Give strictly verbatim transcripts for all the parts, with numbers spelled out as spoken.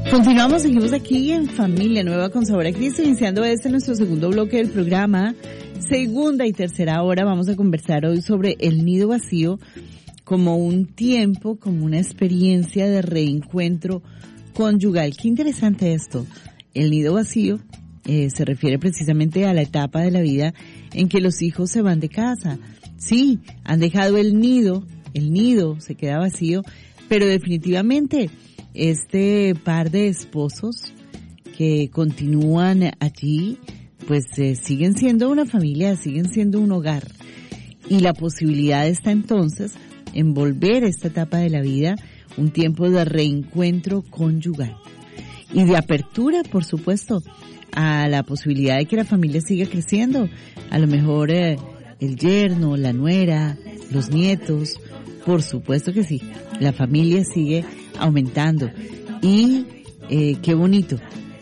Continuamos, seguimos aquí en Familia Nueva con Sabor a Cristo, iniciando este nuestro segundo bloque del programa, segunda y tercera hora. Vamos a conversar hoy sobre el nido vacío como un tiempo, como una experiencia de reencuentro conyugal. Qué interesante esto. El nido vacío eh, se refiere precisamente a la etapa de la vida en que los hijos se van de casa. Sí, han dejado el nido, el nido se queda vacío, pero definitivamente este par de esposos que continúan allí, pues eh, siguen siendo una familia, siguen siendo un hogar. Y la posibilidad está entonces en volver a esta etapa de la vida un tiempo de reencuentro conyugal. Y de apertura, por supuesto, a la posibilidad de que la familia siga creciendo. A lo mejor eh, el yerno, la nuera, los nietos, por supuesto que sí. La familia sigue aumentando. Y eh, qué bonito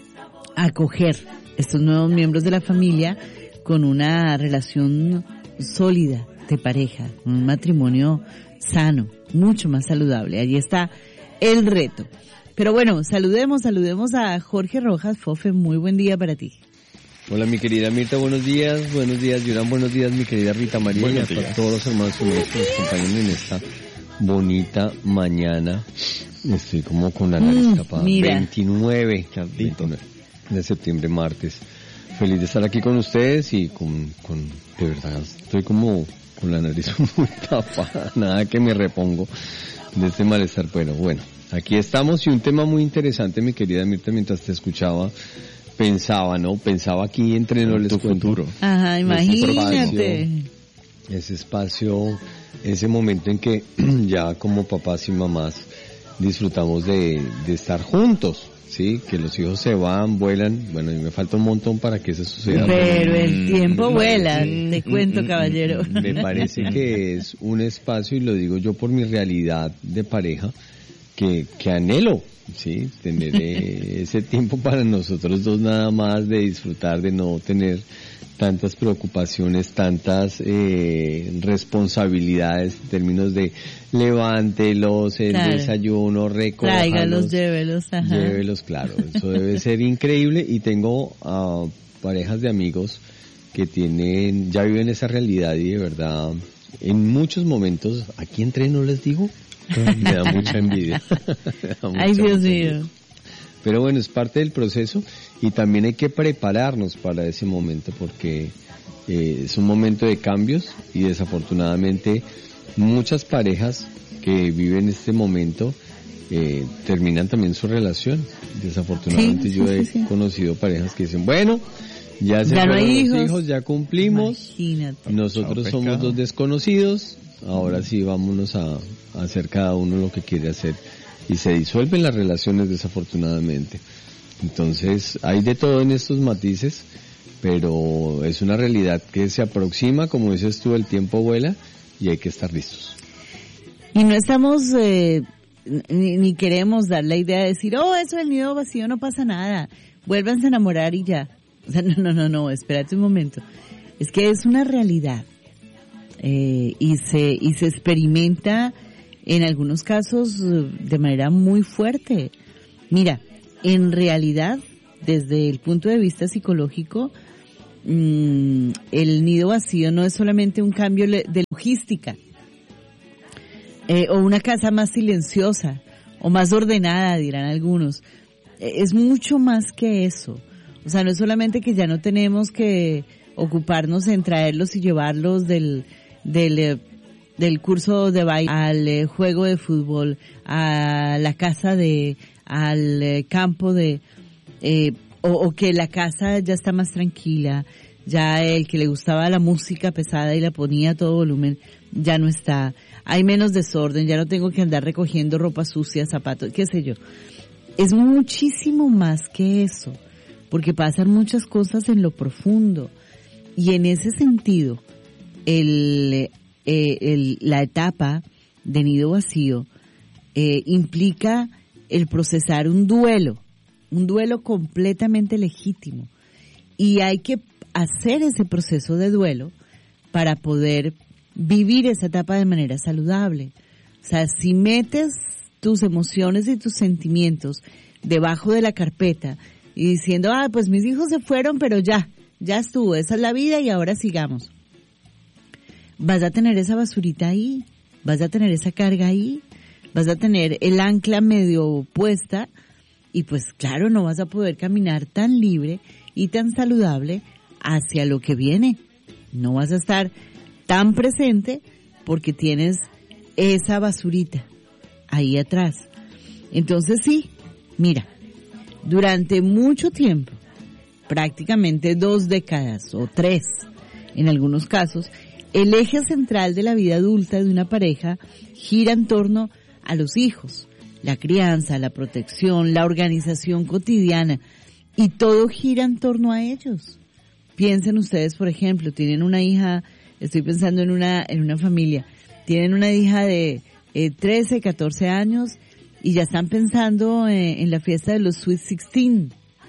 acoger estos nuevos miembros de la familia con una relación sólida de pareja, un matrimonio sano, mucho más saludable. Allí está el reto. Pero bueno, saludemos, saludemos a Jorge Rojas. Fofe, muy buen día para ti. Hola, mi querida Mirta, buenos días. Buenos días, Yurán, buenos días, mi querida Rita María. Y a todos los hermanos que nos acompañan en esta bonita mañana. Estoy como con la nariz mm, tapada. Mira. veintinueve de septiembre, martes. Feliz de estar aquí con ustedes y con, con, de verdad, estoy como con la nariz muy tapada. Nada que me repongo de este malestar. Pero bueno, aquí estamos y un tema muy interesante, mi querida Mirta, mientras te escuchaba, pensaba, ¿no? Pensaba aquí entre no les cuento. Ajá, imagínate. Ese espacio, ese espacio, ese momento en que ya como papás y mamás disfrutamos de, de estar juntos, ¿sí? Que los hijos se van, vuelan. Bueno, y me falta un montón para que eso suceda. Pero el tiempo vuela, te cuento, caballero. Me parece que es un espacio, y lo digo yo por mi realidad de pareja, que, que anhelo, ¿sí? Tener eh, ese tiempo para nosotros dos nada más, de disfrutar, de no tener tantas preocupaciones, tantas eh, responsabilidades en términos de levántelos, el claro. desayuno, recójalos, tráigalos, llévelos, ajá. llévelos, claro, eso debe ser increíble. Y tengo uh, parejas de amigos que tienen, ya viven esa realidad, y de verdad, en muchos momentos, aquí entre no les digo, me da mucha envidia. da mucha, Ay, Dios mío. envidia. Pero bueno, es parte del proceso y también hay que prepararnos para ese momento, porque eh, es un momento de cambios y desafortunadamente muchas parejas que viven este momento eh, terminan también su relación. Desafortunadamente sí, yo he sí, sí. conocido parejas que dicen, bueno, ya se ya fueron no hay los hijos. hijos, ya cumplimos, Imagínate. Nosotros Chao, somos dos desconocidos, ahora sí vámonos a, a hacer cada uno lo que quiere hacer. Y se disuelven las relaciones, desafortunadamente. Entonces, hay de todo en estos matices, pero es una realidad que se aproxima, como dices tú, el tiempo vuela y hay que estar listos. Y no estamos, eh, ni, ni queremos dar la idea de decir, oh, eso del nido vacío no pasa nada, vuélvanse a enamorar y ya. O sea, no, no, no, no, espérate un momento. Es que es una realidad, eh, y se, y se experimenta en algunos casos de manera muy fuerte. Mira, en realidad, desde el punto de vista psicológico, mmm, el nido vacío no es solamente un cambio de logística, eh, o una casa más silenciosa, o más ordenada, dirán algunos. Es mucho más que eso. O sea, no es solamente que ya no tenemos que ocuparnos en traerlos y llevarlos del, del, del curso de baile al eh, juego de fútbol, a la casa de, al eh, campo de, eh, o, o que la casa ya está más tranquila, ya el que le gustaba la música pesada y la ponía a todo volumen, ya no está, hay menos desorden, ya no tengo que andar recogiendo ropa sucia, zapatos, qué sé yo. Es muchísimo más que eso, porque pasan muchas cosas en lo profundo, y en ese sentido, el Eh, el, la etapa de nido vacío eh, implica el procesar un duelo, un duelo completamente legítimo, y hay que hacer ese proceso de duelo para poder vivir esa etapa de manera saludable. O sea, si metes tus emociones y tus sentimientos debajo de la carpeta y diciendo, ah, pues mis hijos se fueron, pero ya, ya estuvo, esa es la vida y ahora sigamos. Vas a tener esa basurita ahí, vas a tener esa carga ahí, vas a tener el ancla medio puesta y pues claro, no vas a poder caminar tan libre y tan saludable hacia lo que viene. No vas a estar tan presente porque tienes esa basurita ahí atrás. Entonces sí, mira, durante mucho tiempo, prácticamente dos décadas o tres en algunos casos, el eje central de la vida adulta de una pareja gira en torno a los hijos, la crianza, la protección, la organización cotidiana, y todo gira en torno a ellos. Piensen ustedes, por ejemplo, tienen una hija, estoy pensando en una en una familia, tienen una hija de eh, trece, catorce años y ya están pensando eh, en la fiesta de los Sweet Sixteen.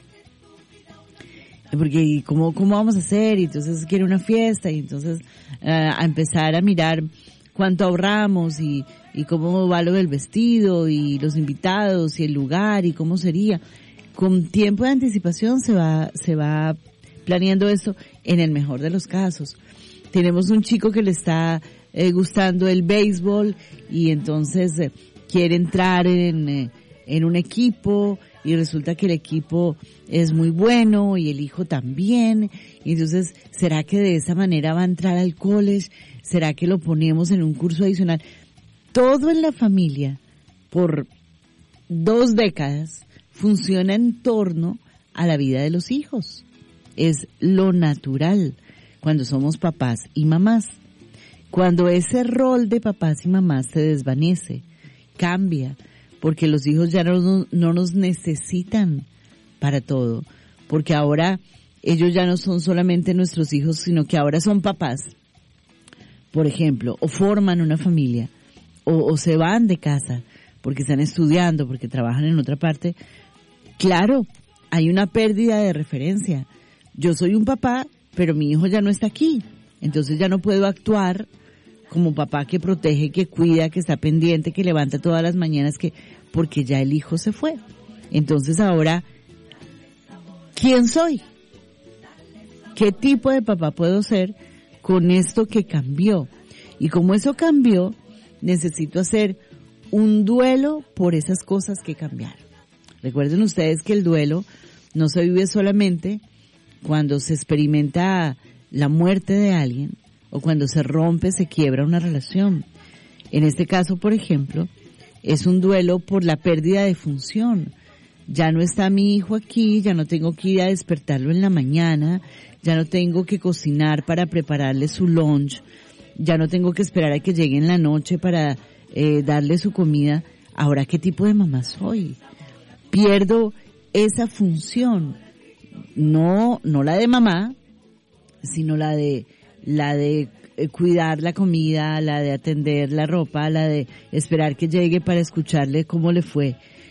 Porque ¿cómo, cómo vamos a hacer? Y entonces quiere una fiesta y entonces uh, a empezar a mirar cuánto ahorramos y, y cómo va lo del vestido y los invitados y el lugar y cómo sería. Con tiempo de anticipación se va, se va planeando eso en el mejor de los casos. Tenemos un chico que le está eh, gustando el béisbol y entonces eh, quiere entrar en, eh, en un equipo y resulta que el equipo es muy bueno y el hijo también, y entonces, ¿será que de esa manera va a entrar al college? ¿Será que lo ponemos en un curso adicional? Todo en la familia, por dos décadas, funciona en torno a la vida de los hijos. Es lo natural cuando somos papás y mamás. Cuando ese rol de papás y mamás se desvanece, cambia, porque los hijos ya no, no nos necesitan para todo, porque ahora ellos ya no son solamente nuestros hijos, sino que ahora son papás, por ejemplo, o forman una familia, o, o se van de casa, porque están estudiando, porque trabajan en otra parte. Claro, hay una pérdida de referencia. Yo soy un papá, pero mi hijo ya no está aquí, entonces ya no puedo actuar como papá que protege, que cuida, que está pendiente, que levanta todas las mañanas, que porque ya el hijo se fue. Entonces ahora, ¿quién soy? ¿Qué tipo de papá puedo ser con esto que cambió? Y como eso cambió, necesito hacer un duelo por esas cosas que cambiaron. Recuerden ustedes que el duelo no se vive solamente cuando se experimenta la muerte de alguien, o cuando se rompe, se quiebra una relación. En este caso, por ejemplo, es un duelo por la pérdida de función. Ya no está mi hijo aquí, ya no tengo que ir a despertarlo en la mañana, ya no tengo que cocinar para prepararle su lunch, ya no tengo que esperar a que llegue en la noche para eh, darle su comida. Ahora, ¿qué tipo de mamá soy? Pierdo esa función, no, no la de mamá, sino la de la de cuidar la comida, la de atender la ropa, la de esperar que llegue para escucharle cómo le fue.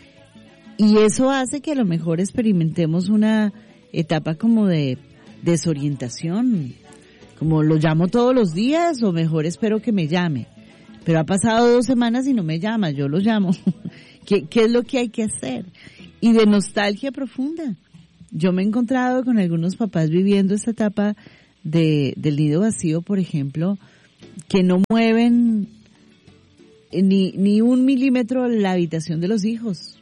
Y eso hace que a lo mejor experimentemos una etapa como de desorientación, como lo llamo todos los días, o mejor espero que me llame. Pero ha pasado dos semanas y no me llama, yo lo llamo. ¿Qué, qué es lo que hay que hacer? Y de nostalgia profunda. Yo me he encontrado con algunos papás viviendo esta etapa de del nido vacío, por ejemplo, que no mueven ni ni un milímetro la habitación de los hijos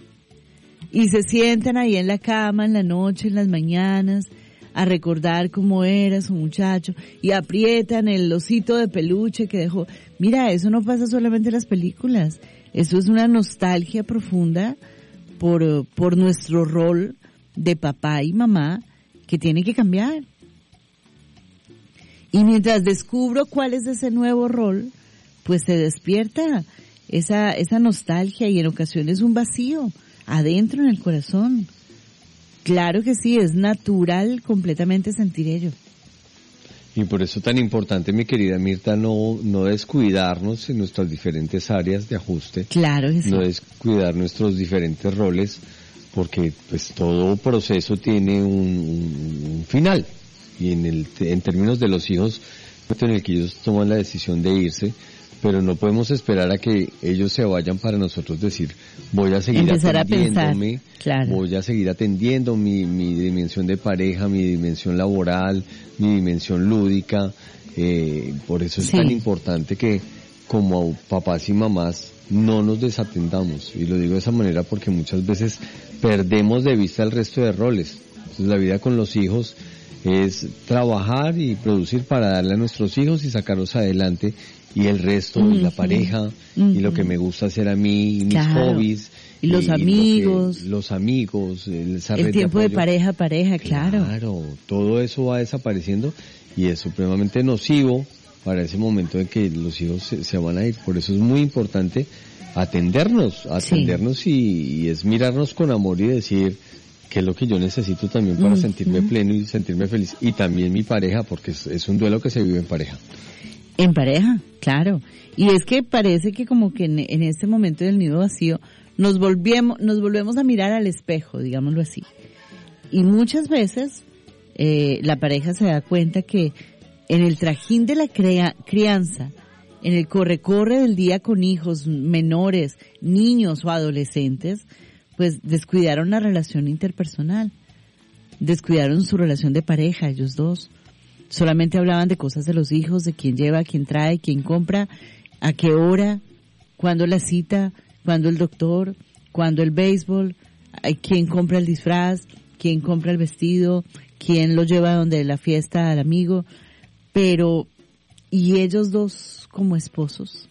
y se sientan ahí en la cama en la noche, en las mañanas, a recordar cómo era su muchacho y aprietan el osito de peluche que dejó. Mira, eso no pasa solamente en las películas, eso es una nostalgia profunda por por nuestro rol de papá y mamá que tiene que cambiar. Y mientras descubro cuál es ese nuevo rol, pues se despierta esa esa nostalgia y en ocasiones un vacío adentro en el corazón. Claro que sí, es natural completamente sentir ello. Y por eso tan importante, mi querida Mirta, no no descuidarnos en nuestras diferentes áreas de ajuste. Claro que sí. No descuidar nuestros diferentes roles, porque pues todo proceso tiene un, un, un final. Y en el en términos de los hijos, en el que ellos toman la decisión de irse, pero no podemos esperar a que ellos se vayan para nosotros decir, voy a seguir Empezar atendiéndome, a pensar, claro. voy a seguir atendiendo mi, mi dimensión de pareja, mi dimensión laboral, mi dimensión lúdica. Eh, por eso es Sí. tan importante que como papás y mamás no nos desatendamos, y lo digo de esa manera porque muchas veces perdemos de vista el resto de roles. Entonces la vida con los hijos es trabajar y producir para darle a nuestros hijos y sacarlos adelante, y el resto, uh-huh. y la pareja, uh-huh. y lo que me gusta hacer a mí, y mis claro. hobbies, y los y, amigos, y que, los amigos, el, esa el red tiempo de, de pareja a pareja, claro. Claro, todo eso va desapareciendo y es supremamente nocivo para ese momento en que los hijos se, se van a ir. Por eso es muy importante atendernos, atendernos sí. y, y es mirarnos con amor y decir qué es lo que yo necesito también para uh-huh. sentirme pleno y sentirme feliz. Y también mi pareja, porque es, es un duelo que se vive en pareja. En pareja, claro. Y es que parece que como que en, en este momento del nido vacío nos volvemos, nos volvemos a mirar al espejo, digámoslo así. Y muchas veces eh, la pareja se da cuenta que en el trajín de la crea, crianza, en el corre-corre del día con hijos menores, niños o adolescentes, pues descuidaron la relación interpersonal, descuidaron su relación de pareja, ellos dos. Solamente hablaban de cosas de los hijos, de quién lleva, quién trae, quién compra, a qué hora, cuándo la cita, cuándo el doctor, cuándo el béisbol, quién compra el disfraz, quién compra el vestido, quién lo lleva donde la fiesta al amigo. Pero, ¿y ellos dos como esposos?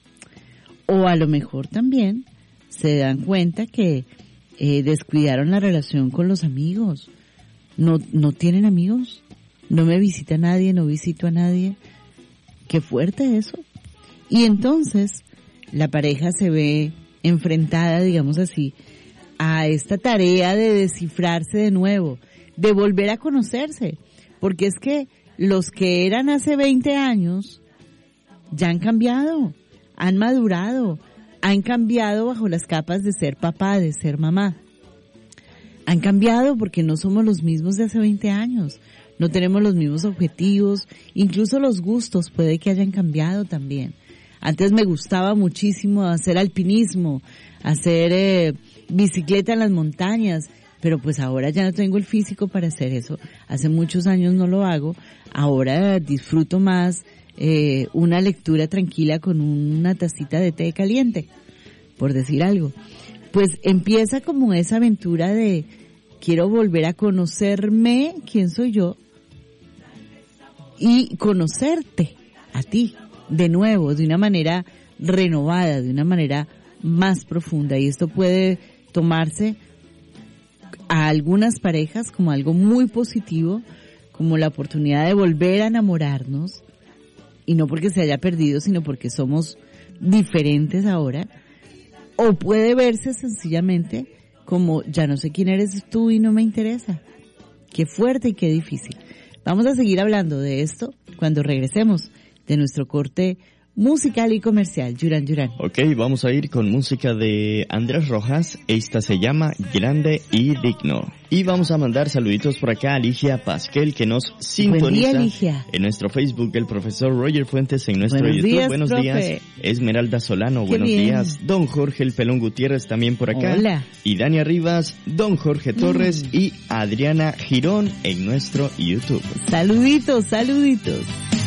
O a lo mejor también se dan cuenta que eh, descuidaron la relación con los amigos. No, no tienen amigos. No me visita nadie, no visito a nadie. Qué fuerte eso. Y entonces la pareja se ve enfrentada, digamos así, a esta tarea de descifrarse de nuevo, de volver a conocerse. Porque es que los que eran hace veinte años ya han cambiado, han madurado, han cambiado bajo las capas de ser papá, de ser mamá. Han cambiado porque no somos los mismos de hace veinte años, no tenemos los mismos objetivos, incluso los gustos puede que hayan cambiado también. Antes me gustaba muchísimo hacer alpinismo, hacer eh, bicicleta en las montañas, pero pues ahora ya no tengo el físico para hacer eso. Hace muchos años no lo hago. Ahora disfruto más eh, una lectura tranquila con una tacita de té caliente, por decir algo. Pues empieza como esa aventura de quiero volver a conocerme, quién soy yo, y conocerte a ti de nuevo, de una manera renovada, de una manera más profunda. Y esto puede tomarse a algunas parejas como algo muy positivo, como la oportunidad de volver a enamorarnos, y no porque se haya perdido, sino porque somos diferentes ahora, o puede verse sencillamente como ya no sé quién eres tú y no me interesa. Qué fuerte y qué difícil. Vamos a seguir hablando de esto cuando regresemos de nuestro corte musical y comercial. Yuran, Yuran. Ok, vamos a ir con música de Andrés Rojas. Esta se llama Grande y Digno. Y vamos a mandar saluditos por acá a Ligia Pasquel, que nos sintoniza. Buen día, Ligia. En nuestro Facebook, el profesor Roger Fuentes, en nuestro Buenos YouTube. Días, Buenos profe. días, Esmeralda Solano. Qué Buenos bien. días, don Jorge el Pelón Gutiérrez, también por acá. Hola. Y Dania Rivas, don Jorge Torres Mm. y Adriana Girón en nuestro YouTube. Saluditos, saluditos.